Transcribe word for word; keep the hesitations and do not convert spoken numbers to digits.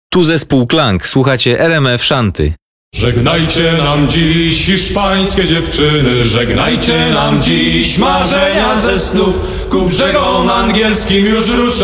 Tu zespół Klang, słuchacie R M F Szanty. Żegnajcie nam dziś hiszpańskie dziewczyny, żegnajcie nam dziś marzenia ze snów, ku brzegom angielskim już ruszamy.